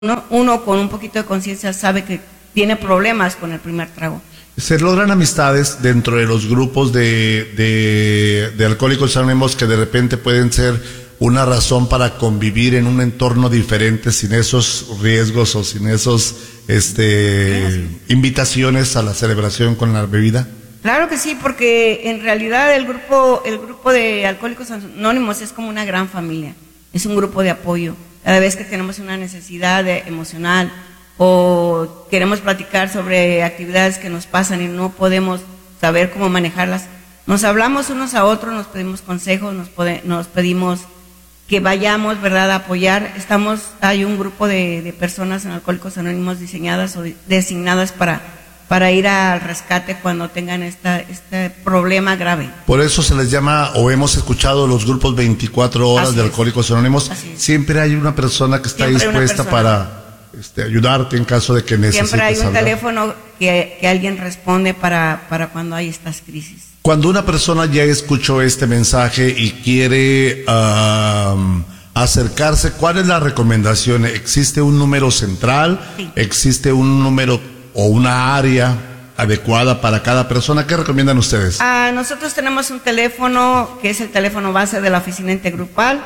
uno con un poquito de conciencia sabe que tiene problemas con el primer trago. ¿Se logran amistades dentro de los grupos de Alcohólicos Anónimos que de repente pueden ser una razón para convivir en un entorno diferente sin esos riesgos o sin esos invitaciones a la celebración con la bebida? Claro que sí, porque en realidad el grupo de Alcohólicos Anónimos es como una gran familia, es un grupo de apoyo. Cada vez que tenemos una necesidad emocional o queremos platicar sobre actividades que nos pasan y no podemos saber cómo manejarlas, nos hablamos unos a otros, nos pedimos consejos, nos pedimos que vayamos, ¿verdad?, a apoyar. Hay un grupo de personas en Alcohólicos Anónimos diseñadas o designadas para ir al rescate cuando tengan este problema grave. Por eso se les llama, o hemos escuchado los grupos 24 horas de Alcohólicos Anónimos. Siempre hay una persona que está dispuesta para ayudarte en caso de que necesites. Siempre hay un teléfono que alguien responde para cuando hay estas crisis. Cuando una persona ya escuchó este mensaje y quiere acercarse, ¿cuál es la recomendación? ¿Existe un número central? Sí. ¿Existe un número o una área adecuada para cada persona? ¿Qué recomiendan ustedes? Nosotros tenemos un teléfono que es el teléfono base de la oficina intergrupal.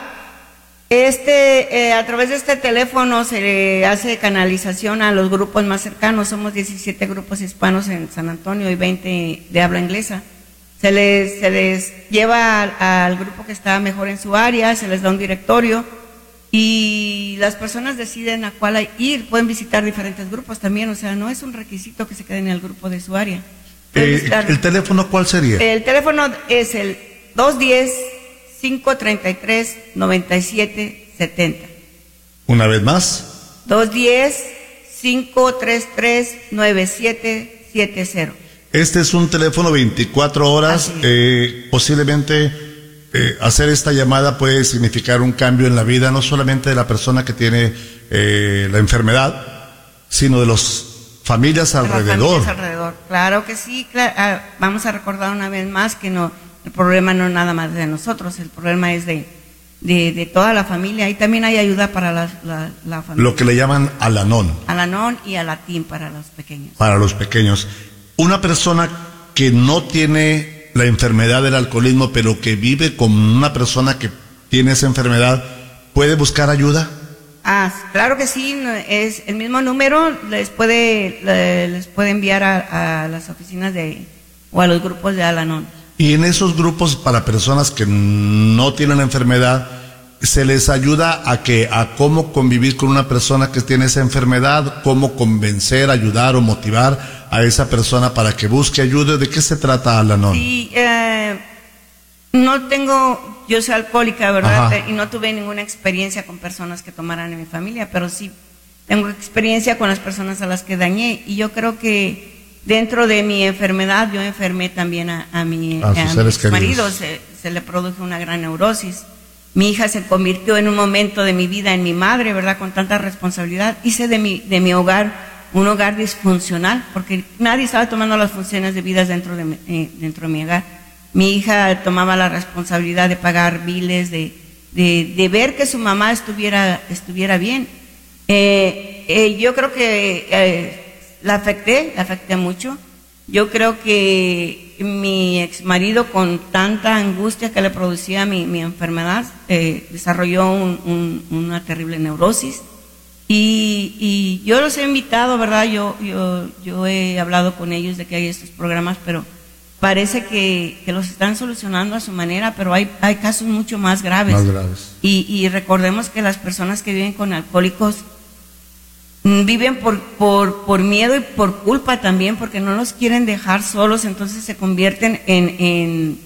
A través de este teléfono se le hace canalización a los grupos más cercanos. Somos 17 grupos hispanos en San Antonio y 20 de habla inglesa. Se les lleva al grupo que está mejor en su área, se les da un directorio y las personas deciden a cuál ir. Pueden visitar diferentes grupos también, o sea, no es un requisito que se queden en el grupo de su área. ¿El teléfono cuál sería? El teléfono es el 210-533-9770. Una vez más. 210-533-9770. Este es un teléfono 24 horas. Posiblemente hacer esta llamada puede significar un cambio en la vida, no solamente de la persona que tiene la enfermedad, sino de las familias alrededor. Claro que sí. Vamos a recordar una vez más que el problema no es nada más de nosotros, el problema es de toda la familia, y también hay ayuda para la familia. Lo que le llaman Al-Anon. Al-Anon y Al-Atin para los pequeños. Para los pequeños. Una persona que no tiene la enfermedad del alcoholismo, pero que vive con una persona que tiene esa enfermedad, ¿puede buscar ayuda? Claro que sí, es el mismo número, les puede enviar a las oficinas o a los grupos de Al-Anon. Y en esos grupos para personas que no tienen la enfermedad, ¿se les ayuda a cómo convivir con una persona que tiene esa enfermedad? ¿Cómo convencer, ayudar o motivar a esa persona para que busque ayuda? ¿De qué se trata Al-Anon? Sí, yo soy alcohólica, ¿verdad? Y no tuve ninguna experiencia con personas que tomaran en mi familia, pero sí tengo experiencia con las personas a las que dañé, y yo creo que dentro de mi enfermedad yo enfermé también a mi marido, se le produjo una gran neurosis. Mi hija se convirtió en un momento de mi vida en mi madre, ¿verdad? Con tanta responsabilidad. Hice de mi hogar un hogar disfuncional, porque nadie estaba tomando las funciones debidas dentro de mi hogar. Mi hija tomaba la responsabilidad de pagar biles, de ver que su mamá estuviera bien. Yo creo que la afecté mucho. Yo creo que mi exmarido, con tanta angustia que le producía mi enfermedad, desarrolló una terrible neurosis. Y yo los he invitado, ¿verdad? Yo he hablado con ellos de que hay estos programas, pero parece que los están solucionando a su manera, pero hay casos mucho más graves. Y recordemos que las personas que viven con alcohólicos viven por miedo y por culpa también, porque no los quieren dejar solos, entonces se convierten en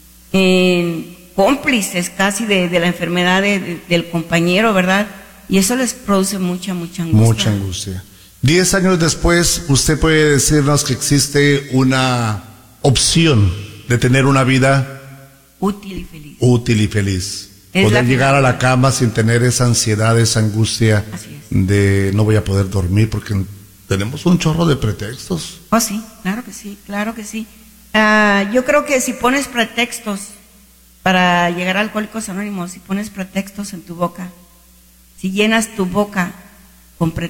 cómplices casi de la enfermedad del compañero, ¿verdad? Y eso les produce mucha angustia. Mucha angustia. 10 años después, usted puede decirnos que existe una opción de tener una vida útil y feliz. Poder llegar a la cama sin tener esa ansiedad, esa angustia de no voy a poder dormir, porque tenemos un chorro de pretextos. Sí, claro que sí. Yo creo que si pones pretextos para llegar a Alcohólicos Anónimos, si pones pretextos en tu boca, si llenas tu boca compré